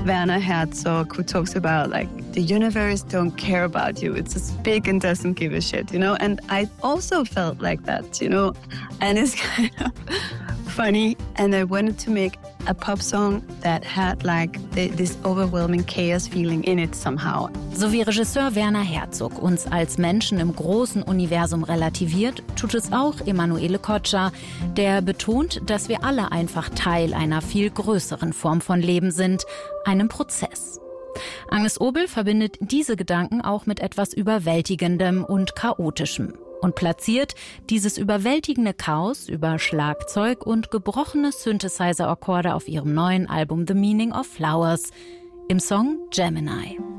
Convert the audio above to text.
Werner Herzog, who talks about like the universe don't care about you. It's just big and doesn't give a shit, you know? And I also felt like that, you know? And it's kind of funny. And I wanted to make a pop song that had like this overwhelming chaos feeling in it somehow. So wie Regisseur Werner Herzog uns als Menschen im großen Universum relativiert, tut es auch Emanuele Coccia, der betont, dass wir alle einfach Teil einer viel größeren Form von Leben sind, einem Prozess. Agnes Obel verbindet diese Gedanken auch mit etwas Überwältigendem und Chaotischem und platziert dieses überwältigende Chaos über Schlagzeug und gebrochene Synthesizer-Akkorde auf ihrem neuen Album The Meaning of Flowers im Song Gemini.